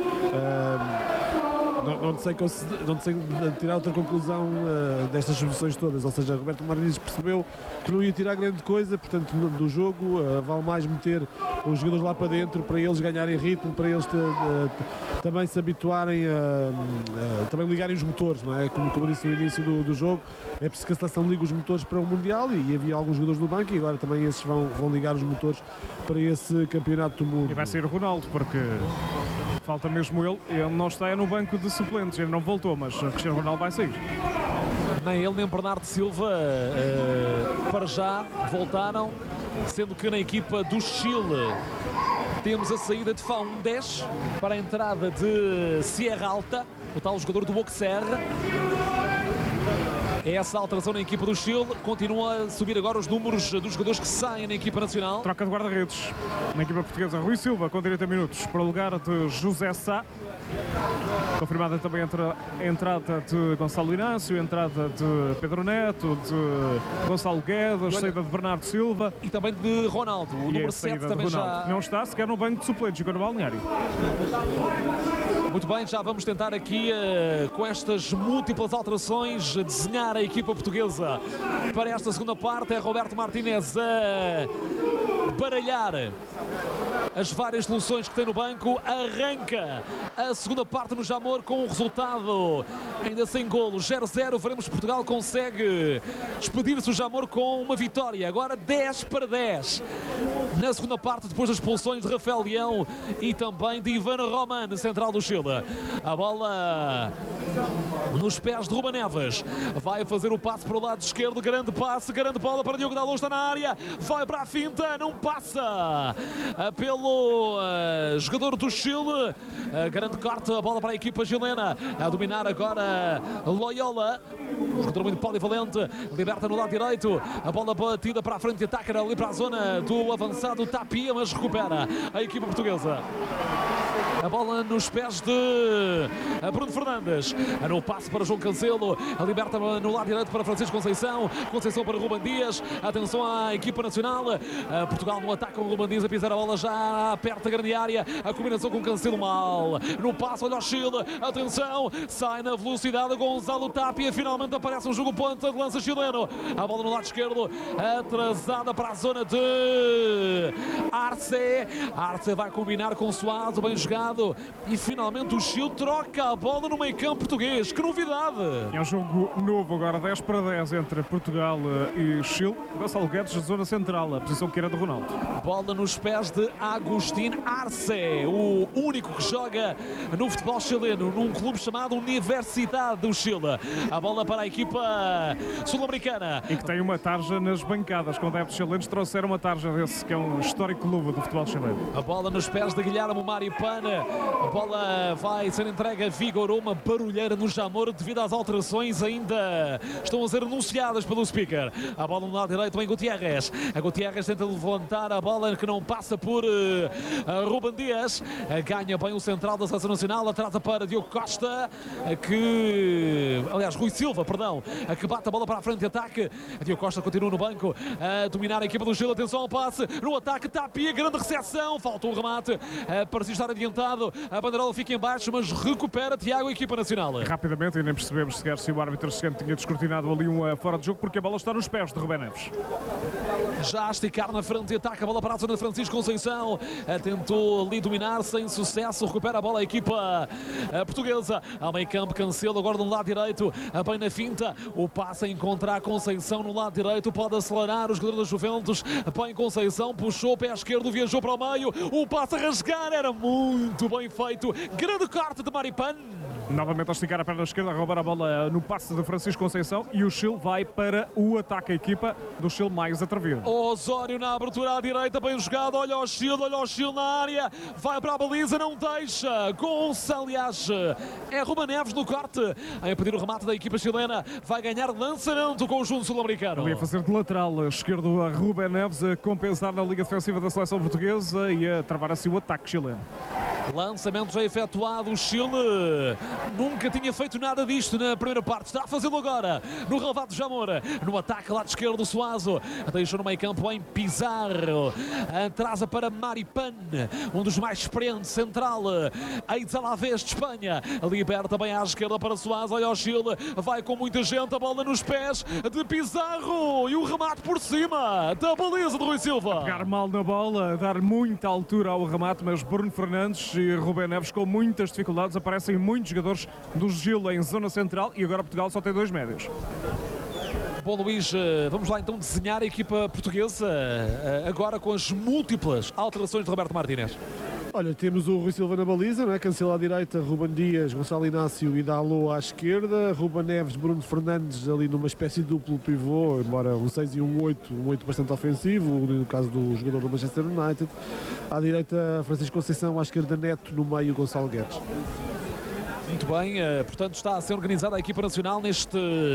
Não sei tirar outra conclusão destas soluções todas. Ou seja, Roberto Martínez percebeu que não ia tirar grande coisa, portanto, do jogo vale mais meter os jogadores lá para dentro para eles ganharem ritmo, para eles também se habituarem também ligarem os motores, não é? Como disse no início do jogo, é preciso que a seleção ligue os motores para o Mundial e havia alguns jogadores no banco e agora também esses vão ligar os motores para esse campeonato do mundo. E vai ser o Ronaldo, porque falta mesmo ele não está no banco de suplentes, ele não voltou, mas Cristiano Ronaldo vai sair. Nem ele nem Bernardo Silva para já voltaram, sendo que na equipa do Chile temos a saída de Faundes para a entrada de Sierra Alta, o tal jogador do Auxerre. É essa alteração na equipa do Chile. Continua a subir agora os números dos jogadores que saem na equipa nacional. Troca de guarda-redes na equipa portuguesa. Rui Silva com 30 minutos para o lugar de José Sá. Confirmada também a entrada de Gonçalo Inácio, a entrada de Pedro Neto, de Gonçalo Guedes, saída de Bernardo Silva. E também de Ronaldo. O número 7 também já... Não está sequer no banco de suplentes, jogou no balneário. Muito bem, já vamos tentar aqui com estas múltiplas alterações desenhar a equipa portuguesa para esta segunda parte. É Roberto Martínez a baralhar as várias soluções que tem no banco. Arranca a segunda parte no Jamor com o resultado ainda sem golo, 0-0. Veremos se Portugal consegue despedir-se do Jamor com uma vitória. Agora 10-10 na segunda parte, depois das expulsões de Rafael Leão e também de Ivan Roman, central do Chile. A bola nos pés de Ruben Neves, vai fazer o passe para o lado esquerdo, grande passe, grande bola para Diogo Dalot, está na área, vai para a finta, não passa pelo jogador do Chile. Grande corte, a bola para a equipa chilena, a dominar agora Loyola, um jogador muito polivalente, liberta no lado direito, a bola batida para a frente, ataca ali para a zona do avançado Tapia, mas recupera a equipa portuguesa. A bola nos pés de Bruno Fernandes. No passe para João Cancelo. A liberta no lado direito para Francisco Conceição. Conceição para Ruben Dias. Atenção à equipa nacional. Portugal no ataque com Ruben Dias a pisar a bola já perto da grande área. A combinação com Cancelo mal. No passe, olha o Chile. Atenção. Sai na velocidade Gonçalo Tapia. Finalmente aparece um jogo ponta de lança chileno. A bola no lado esquerdo. Atrasada para a zona de Arce. Arce vai combinar com Suazo. Bem jogado. E finalmente o Chile troca a bola no meio campo português. Que novidade! É um jogo novo agora, 10-10 entre Portugal e Chile. Gonçalo Guedes, zona central, a posição que era de Ronaldo. Bola nos pés de Agustín Arce, o único que joga no futebol chileno, num clube chamado Universidade do Chile. A bola para a equipa sul-americana. E que tem uma tarja nas bancadas. Com adeptos chilenos trouxeram uma tarja desse que é um histórico clube do futebol chileno. A bola nos pés de Guilherme Maripana. A bola vai ser entregue a Vigor, uma barulheira no Jamor devido às alterações ainda estão a ser anunciadas pelo speaker. A bola no lado direito em Gutierrez. A Gutierrez tenta levantar a bola que não passa por Ruben Dias. Ganha bem o central da seleção nacional, atrasa para Diogo Costa, Rui Silva, perdão, que bate a bola para a frente de ataque. Diogo Costa continua no banco a dominar a equipa do Chile. Atenção ao passe no ataque, Tapia, grande recepção, falta um remate, parecia estar adiantado. A banderola fica em baixo, mas recupera Tiago, a equipa nacional. Rapidamente, e nem percebemos sequer se o árbitro chegante tinha descortinado ali um fora de jogo, porque a bola está nos pés de Ruben Neves. Já a esticar na frente, ataca a bola para a zona de Francisco Conceição. Tentou ali dominar sem sucesso, recupera a bola a equipa portuguesa. Ao meio campo, Cancelo agora no lado direito, bem na finta. O passe a encontrar Conceição no lado direito, pode acelerar o jogador da Juventus. Bem Conceição, puxou o pé esquerdo, viajou para o meio. O passe a rasgar era muito bem feito. Grande corte de Maripan. Novamente a esticar a perna esquerda, a roubar a bola no passe de Francisco Conceição, e o Chile vai para o ataque, a equipa do Chile mais atrevida. Osório na abertura à direita, bem jogado, olha o Chile na área, vai para a baliza, não deixa, aliás, é Ruben Neves no corte, a pedir o remate da equipa chilena, vai ganhar lançamento o conjunto sul-americano. Ali a fazer de lateral esquerdo a Ruben Neves, a compensar na liga defensiva da seleção portuguesa e a travar assim o ataque chileno. Lançamento já efetuado. O Chile nunca tinha feito nada disto na primeira parte. Está a fazê-lo agora no relevado de Jamora. No ataque lado esquerdo do Suazo. Deixou no meio campo em Pizarro. Atrasa para Maripan, um dos mais experientes, central. Aids Alavés de Espanha. Liberta bem à esquerda para Suazo. Olha o Chile. Vai com muita gente. A bola nos pés de Pizarro. E o remate por cima da baliza de Rui Silva. Pegar mal na bola, dar muita altura ao remate, mas Bruno Fernandes e Rubén Neves com muitas dificuldades. Aparecem muitos jogadores do Gil em zona central e agora Portugal só tem 2 médios. Bom, Luís, vamos lá então desenhar a equipa portuguesa agora com as múltiplas alterações de Roberto Martínez. Olha, temos o Rui Silva na baliza, não é? Cancelo à direita, Ruben Dias, Gonçalo Inácio e Dalot à esquerda, Ruben Neves, Bruno Fernandes ali numa espécie de duplo pivô, embora um 6 e um 8 bastante ofensivo, no caso do jogador do Manchester United. À direita, Francisco Conceição, à esquerda Neto, no meio Gonçalo Guedes. Muito bem, portanto está a ser organizada a equipa nacional neste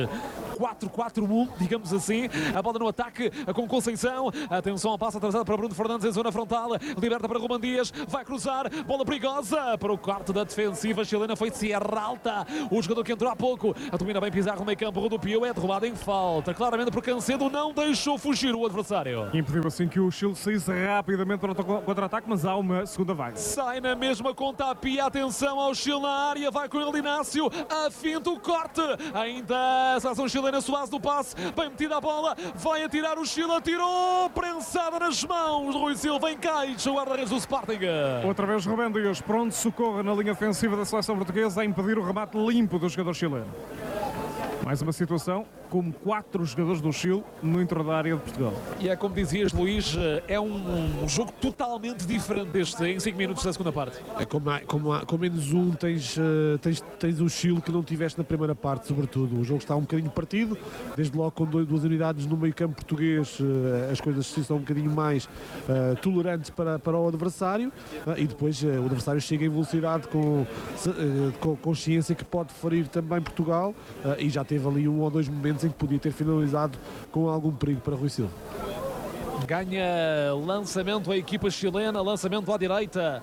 4-4-1, digamos assim. A bola no ataque com Conceição. Atenção ao passo atrasado para Bruno Fernandes em zona frontal. Liberta para Ruben Dias. Vai cruzar. Bola perigosa para o quarto da defensiva chilena. Foi Sierra Alta, o jogador que entrou há pouco. Domina bem Pizarro no meio campo. Rodopiou. É derrubado em falta. Claramente porque Cancedo não deixou fugir o adversário. Impediu assim que o Chile saísse rapidamente para o contra-ataque, mas há uma segunda vaga. Sai na mesma conta a Pia. Atenção ao Chile na área. Vai com ele Inácio. A fim do corte. Ainda a seleção chilena. Suazo do passe. Bem metida a bola. Vai atirar o Chile. Atirou. Prensada nas mãos de Rui Silva. Encaixa o guarda-redes do Sporting. Outra vez Rubén Dias. Pronto socorro na linha ofensiva da seleção portuguesa a impedir o remate limpo do jogador chileno. Mais uma situação com 4 jogadores do Chile no interior da área de Portugal. E é como dizias, Luís, é um jogo totalmente diferente deste em 5 minutos da segunda parte. É com menos um tens o Chile que não tiveste na primeira parte, sobretudo. O jogo está um bocadinho partido, desde logo com 2 unidades no meio campo português, as coisas são um bocadinho mais tolerantes para o adversário, e depois o adversário chega em velocidade com consciência que pode ferir também Portugal, e já teve ali 1 ou 2 momentos em que podia ter finalizado com algum perigo para Rui Silva. Ganha lançamento a equipa chilena, lançamento à direita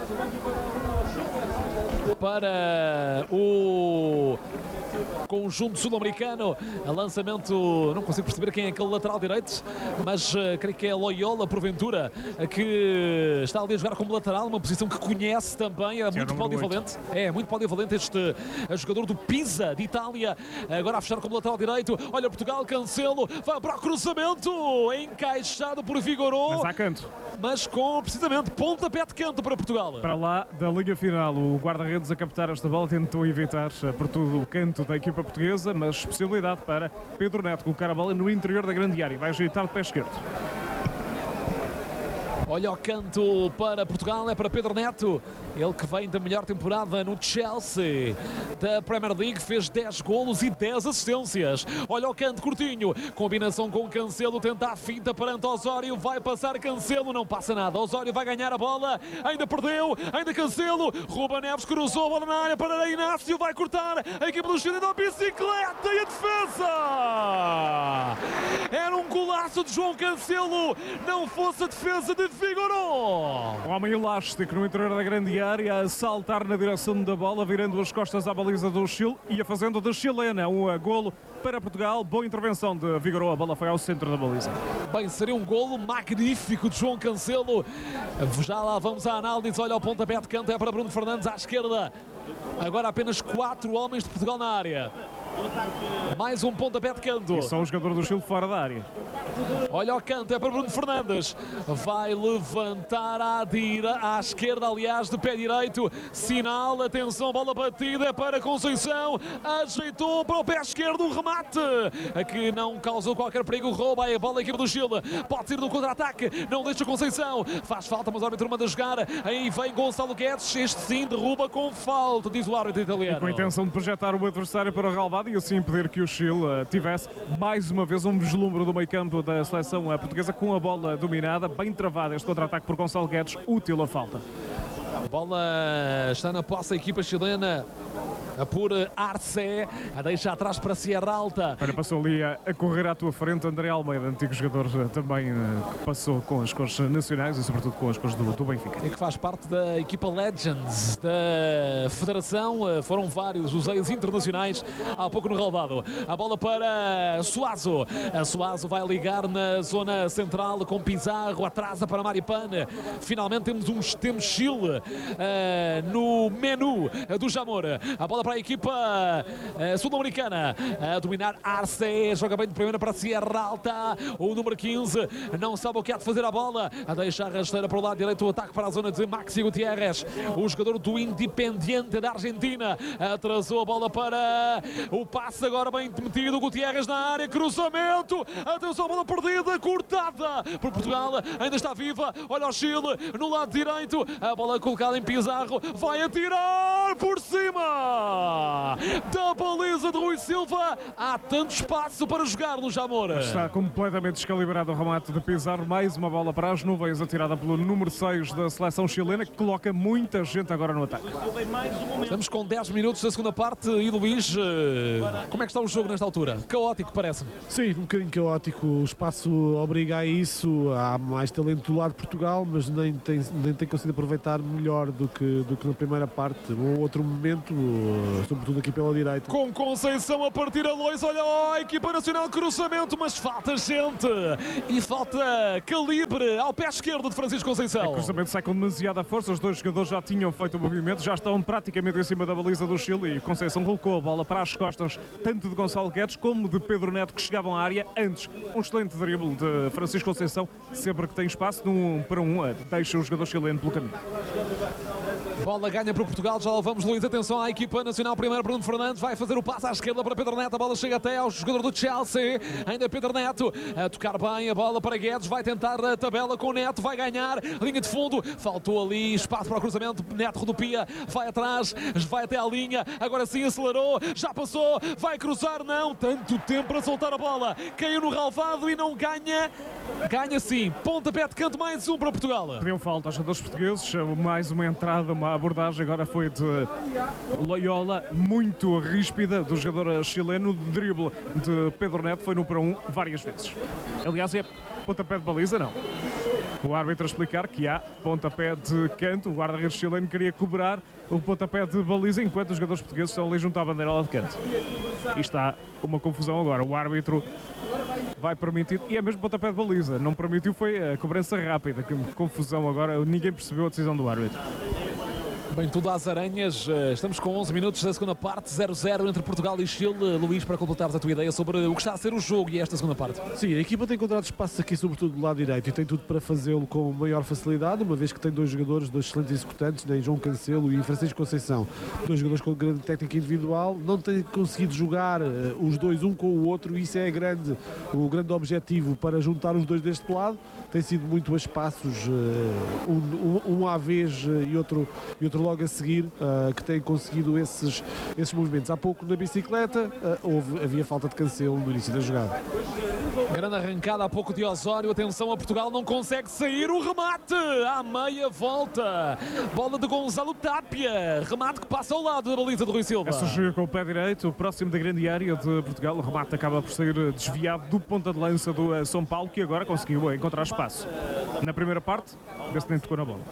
para o conjunto sul-americano. Lançamento, não consigo perceber quem é aquele lateral direito, mas creio que é Loyola, porventura, que está ali a jogar como lateral, uma posição que conhece também, é muito polivalente. É muito polivalente este jogador do Pisa, de Itália, agora a fechar como lateral direito. Olha Portugal, Cancelo, vai para o cruzamento, encaixado por Vigoró. Mas há canto. Mas com, precisamente, pontapé de canto para Portugal. Para lá da linha final, o guarda-redes a captar esta bola tentou evitar por tudo o canto da equipa portuguesa, mas possibilidade para Pedro Neto colocar a bola no interior da grande área. Vai ajeitar de pé esquerdo. Olha o canto para Portugal, é para Pedro Neto. Ele que vem da melhor temporada no Chelsea da Premier League, fez 10 golos e 10 assistências. Olha o canto curtinho, combinação com Cancelo, tenta a finta perante Osório, vai passar Cancelo, não passa nada. Osório vai ganhar a bola, ainda perdeu, ainda Cancelo. Ruben Neves cruzou a bola na área para Inácio, vai cortar a equipa do Chile da bicicleta e a defesa. Era um golaço de João Cancelo, não fosse a defesa de Vigoró. O homem elástico no interior da grande área, a saltar na direção da bola, virando as costas à baliza do Chile e a fazendo da chilena um golo para Portugal. Boa intervenção de Vigoró, a bola foi ao centro da baliza. Bem, seria um golo magnífico de João Cancelo. Já lá vamos à análise. Olha o pontapé de canto, é para Bruno Fernandes à esquerda. Agora apenas 4 homens de Portugal na área. Mais um pontapé de canto. E só o jogador do Chile fora da área. Olha o canto, é para Bruno Fernandes. Vai levantar à esquerda, aliás, de pé direito. Sinal, atenção, bola batida, é para Conceição. Ajeitou para o pé esquerdo o remate. Aqui não causou qualquer perigo. Rouba a bola a equipe do Chile. Pode ser no contra-ataque. Não deixa Conceição. Faz falta, mas o árbitro manda jogar. Aí vem Gonçalo Guedes. Este sim derruba com falta, diz o árbitro italiano. E com a intenção de projetar o adversário para o relvado e assim impedir que o Chile tivesse mais uma vez um vislumbre do meio campo da seleção portuguesa com a bola dominada, bem travada este contra-ataque por Gonçalo Guedes, útil a falta. A bola está na posse da equipa chilena. por Arce, a deixa atrás para Sierra Alta. Olha, passou ali a correr à tua frente André Almeida, antigo jogador também que passou com as cores nacionais e sobretudo com as cores do Benfica. E que faz parte da equipa Legends da Federação. Foram vários os ex-internacionais há pouco no relvado. A bola para Suazo. A Suazo vai ligar na zona central com Pizarro, atrasa para Maripane. Finalmente temos Chile no menu do Jamor. A bola para a equipa sul-americana. A dominar Arce, joga bem de primeira para Sierra Alta. O número 15 não sabe o que há de fazer a bola. A deixa a rasteira para o lado direito, o ataque para a zona de Maxi Gutiérrez, o jogador do Independiente da Argentina. Atrasou a bola para o passe agora bem metido. Gutiérrez na área, cruzamento. Atenção, a bola perdida, cortada por Portugal. Ainda está viva. Olha o Chile no lado direito. A bola colocada em Pizarro. Vai atirar por cima da baliza de Rui Silva. Há tanto espaço para jogar no Jamor. Está completamente descalibrado o remate de Pizarro. Mais uma bola para as nuvens, atirada pelo número 6 da seleção chilena, que coloca muita gente agora no ataque. Estamos com 10 minutos da segunda parte. E Luís, como é que está o jogo nesta altura? Caótico, parece-me. Sim, um bocadinho caótico. O espaço obriga a isso. Há mais talento do lado de Portugal, mas nem tem conseguido aproveitar melhor do que na primeira parte. Um outro momento, sobretudo aqui pela direita. Com Conceição a partir a Lois, olha a equipa nacional, cruzamento, mas falta gente e falta calibre ao pé esquerdo de Francisco Conceição. O cruzamento sai com demasiada força, os dois jogadores já tinham feito o movimento, já estão praticamente em cima da baliza do Chile e Conceição colocou a bola para as costas tanto de Gonçalo Guedes como de Pedro Neto, que chegavam à área antes. Um excelente drible de Francisco Conceição, sempre que tem espaço, num 1 para 1, deixa o jogador chileno pelo caminho. Bola ganha para Portugal, já lá vamos, Luís. Atenção à equipa nacional. Primeiro Bruno Fernandes vai fazer o passe à esquerda para Pedro Neto. A bola chega até ao jogador do Chelsea. Ainda Pedro Neto a tocar bem. A bola para Guedes. Vai tentar a tabela com o Neto. Vai ganhar. Linha de fundo. Faltou ali espaço para o cruzamento. Neto rodopia. Vai atrás. Vai até à linha. Agora sim acelerou. Já passou. Vai cruzar. Não. Tanto tempo para soltar a bola. Caiu no relvado e não ganha. Ganha sim. Pontapé de canto, mais um para Portugal. Pediam falta aos jogadores portugueses. Mais uma entrada, uma abordagem agora foi de Loyola, muito ríspida do jogador chileno. O drible de Pedro Neto foi no 1 para 1 várias vezes. Aliás, é pontapé de baliza, não. O árbitro a explicar que há pontapé de canto. O guarda-redes chileno queria cobrar o pontapé de baliza enquanto os jogadores portugueses estão ali junto à bandeirola de canto. E está uma confusão agora. O árbitro vai permitir, e é mesmo pontapé de baliza, não permitiu, foi a cobrança rápida. Que confusão agora, ninguém percebeu a decisão do árbitro. Bem, tudo às aranhas. Estamos com 11 minutos da segunda parte, 0-0 entre Portugal e Chile. Luís, para completares a tua ideia sobre o que está a ser o jogo e esta segunda parte. Sim, a equipa tem encontrado espaço aqui, sobretudo do lado direito, e tem tudo para fazê-lo com maior facilidade, uma vez que tem dois jogadores, dois excelentes executantes, né, João Cancelo e Francisco Conceição, dois jogadores com grande técnica individual. Não tem conseguido jogar os dois um com o outro, e isso é o grande objetivo para juntar os dois deste lado. Tem sido muito a espaços, um à vez e outro logo a seguir, que têm conseguido esses movimentos. Há pouco na bicicleta havia falta de Cancelo no início da jogada. Grande arrancada há pouco de Osório. Atenção a Portugal, não consegue sair o remate à meia volta. Bola de Gonzalo Tapia, remate que passa ao lado da baliza de Rui Silva. É surgir com o pé direito, próximo da grande área de Portugal. O remate acaba por ser desviado do ponta de lança do São Paulo, que agora conseguiu encontrar espaço. Na primeira parte, vê-se nem tocou na bola.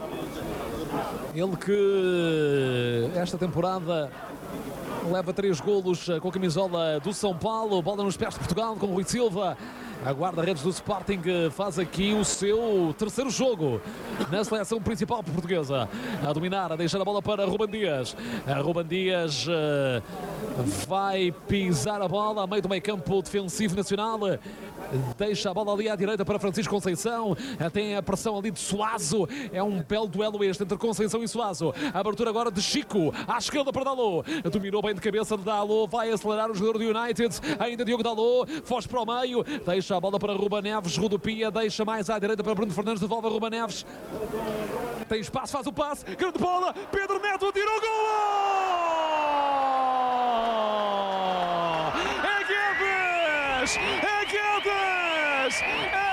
Ele que esta temporada leva 3 golos com a camisola do São Paulo. Bola nos pés de Portugal com o Rui Silva. A guarda-redes do Sporting faz aqui o seu terceiro jogo na seleção principal portuguesa. A dominar, a deixar a bola para Ruben Dias. Ruben Dias vai pisar a bola a meio do meio campo defensivo nacional. Deixa a bola ali à direita para Francisco Conceição. Tem a pressão ali de Suazo. É um belo duelo este entre Conceição e Suazo. A abertura agora de Chico. À esquerda para Dalot. Dominou bem de cabeça de Dalot. Vai acelerar o jogador do United. Ainda Diogo Dalot. Foge para o meio. Deixa a bola para Ruben Neves. Rodopia. Deixa mais à direita para Bruno Fernandes. Devolve a Ruben Neves. Tem espaço. Faz o passe. Grande bola. Pedro Neto tirou o gol! É Guedes! É Guedes! É